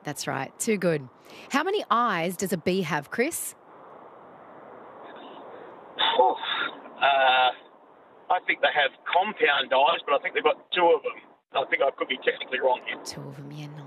That's right. Too good. How many eyes does a bee have, Chris? Oh, I think they have compound eyes, but I think they've got two of them. I think I could be technically wrong here. Two of them, yeah, no.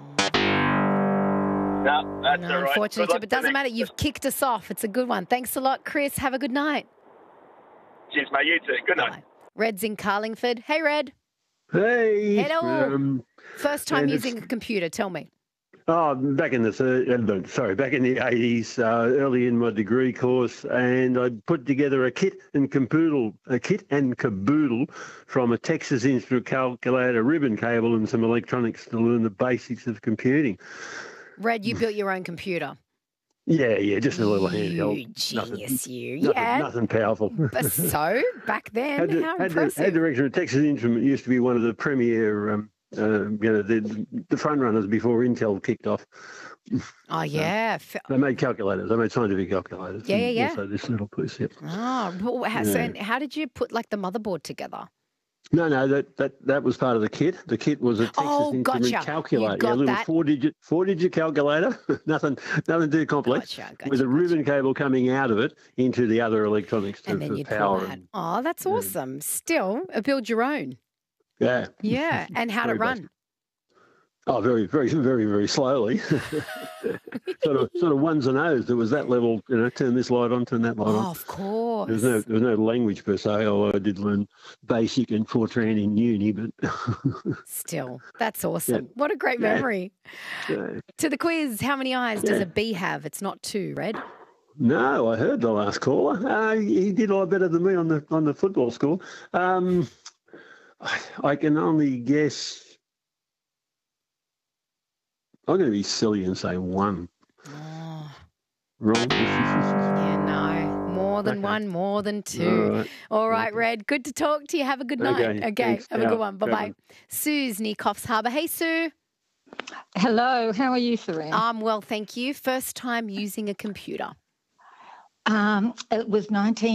No, that's all right. Unfortunately, but it doesn't matter. You've kicked us off. It's a good one. Thanks a lot, Chris. Have a good night. Cheers, mate. You too. Good night. Bye. Red's in Carlingford. Hey, Red. Hey. Hello. First time using a computer. Tell me. Back in the 80s, early in my degree course, and I put together a kit and caboodle from a Texas Instrument calculator, ribbon cable, and some electronics to learn the basics of computing. Red, you built your own computer. Yeah, just a little handheld. You genius, Nothing powerful. So, back then, how impressive. Had direction of Texas Instrument used to be one of the premier, the front runners before Intel kicked off. Oh, yeah. They made calculators. They made scientific calculators. Yeah. Also this little piece, yep. Oh, so how did you put, like, the motherboard together? No, that was part of the kit. The kit was a Texas Instrument calculator, a little four-digit calculator, nothing too complex, with a ribbon cable coming out of it into the other electronics and then for you'd power. Oh, that's awesome. Still, build your own. Yeah. Yeah, and how'd it run? Oh, very, very, very, very slowly. sort of ones and O's. There was that level, turn this light on, turn that light on. Oh, of course. There was no language per se, although I did learn BASIC and Fortran in uni, but... Still, that's awesome. Yeah. What a great memory. Yeah. To the quiz, how many eyes does a bee have? It's not two, Red. No, I heard the last caller. He did a lot better than me on the football score. I can only guess... I'm going to be silly and say one. Oh. Wrong. Yeah, no. More than one, more than two. All right, Red. Good to talk to you. Have a good night. Okay. Have a good one. Bye-bye. Sue's near Coffs Harbour. Hey, Sue. Hello. How are you, Serene? I'm well, thank you. First time using a computer. It was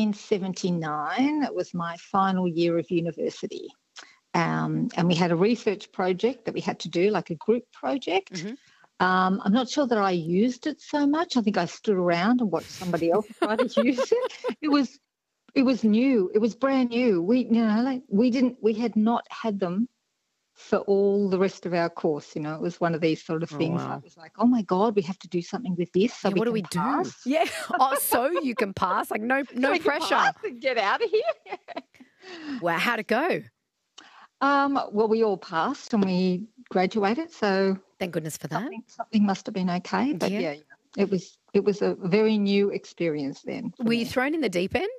1979. It was my final year of university. And we had a research project that we had to do, like a group project. Mm-hmm. I'm not sure that I used it so much. I think I stood around and watched somebody else try to use it. It was new. It was brand new. We had not had them for all the rest of our course. It was one of these sort of things. I was like, oh my God, we have to do something with this. So what do we do? Yeah. Oh, so you can pass. Like no pressure. Pass and get out of here. Wow, how'd it go? Well, we all passed and we graduated, so thank goodness for that. Something must have been okay, but yeah, it was a very new experience then. Were you thrown in the deep end?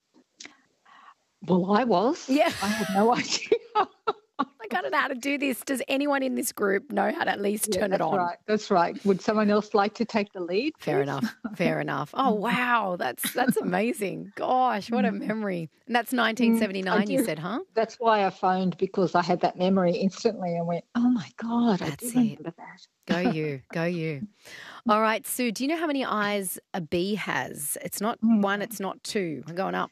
Well, I was. Yeah, I had no idea. I don't know how to do this. Does anyone in this group know how to at least turn it on? That's right. Would someone else like to take the lead? Fair enough. Oh, wow. That's amazing. Gosh, what a memory. And that's 1979 you said, huh? That's why I phoned, because I had that memory instantly and went, oh, my God, that's I do remember that. Go you. All right, Sue, do you know how many eyes a bee has? It's not one, it's not two. I'm going up.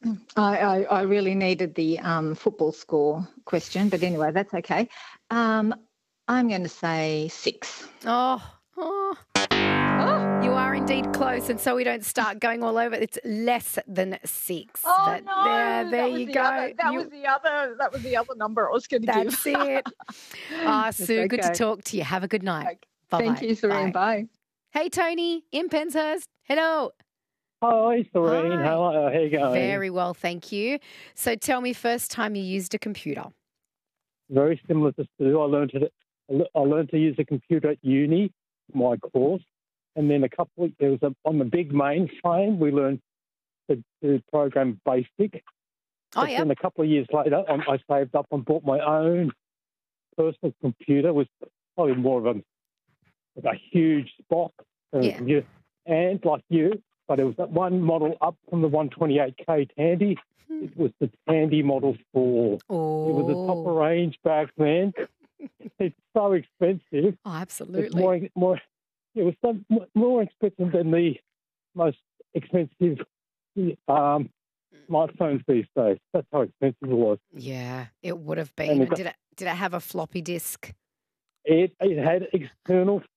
I really needed the football score question, but anyway, that's okay. I'm going to say 6. Oh, you are indeed close, and so we don't start going all over. It's less than 6. Oh, but no. There you go. That was the other number I was going to give. That's it. Sue, okay. Good to talk to you. Have a good night. Okay. Bye-bye. Thank you, Serene. Bye. Hey, Tony, in Penshurst. Hello. Hi, Serene. Hi. How are you going? Very well, thank you. So tell me, first time you used a computer. Very similar to Sue. I learned to use a computer at uni, my course, and then on the big mainframe, we learned to program BASIC. Then a couple of years later, I saved up and bought my own personal computer with probably more of a huge box. And like you, but it was that one model up from the 128K Tandy. It was the Tandy Model 4. Oh. It was a top of range back then. It's so expensive. Oh, absolutely. It was more expensive than the most expensive smartphones these days. That's how expensive it was. Yeah, it would have been. Did it have a floppy disk? It had external